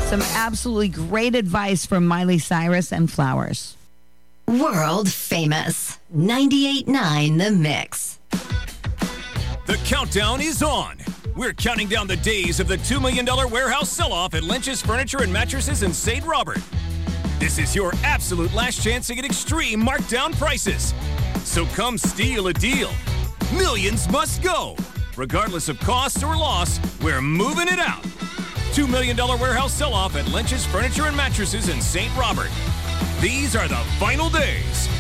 Some absolutely great advice from Miley Cyrus and Flowers. World famous. 98.9 The Mix. The countdown is on. We're counting down the days of the $2 million warehouse sell-off at Lynch's Furniture and Mattresses in St. Robert. This is your absolute last chance to get extreme markdown prices. So come steal a deal. Millions must go. Regardless of cost or loss, we're moving it out. $2 million warehouse sell-off at Lynch's Furniture and Mattresses in St. Robert. These are the final days.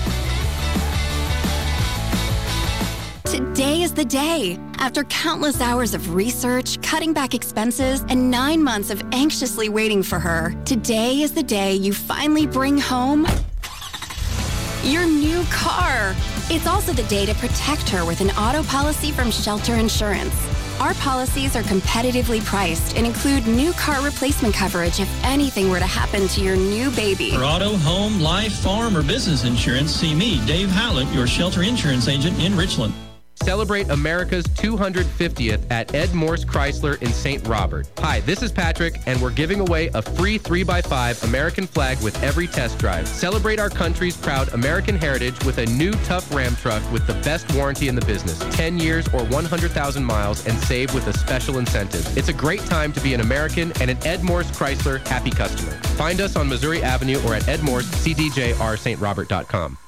Today is the day. After countless hours of research, cutting back expenses, and 9 months of anxiously waiting for her, today is the day you finally bring home your new car. It's also the day to protect her with an auto policy from Shelter Insurance. Our policies are competitively priced and include new car replacement coverage if anything were to happen to your new baby. For auto, home, life, farm, or business insurance, see me, Dave Howlett, your Shelter Insurance agent in Richland. Celebrate America's 250th at Ed Morse Chrysler in St. Robert. Hi, this is Patrick, and we're giving away a free 3x5 American flag with every test drive. Celebrate our country's proud American heritage with a new tough Ram truck with the best warranty in the business, 10 years or 100,000 miles, and save with a special incentive. It's a great time to be an American and an Ed Morse Chrysler happy customer. Find us on Missouri Avenue or at edmorsecdjrstrobert.com.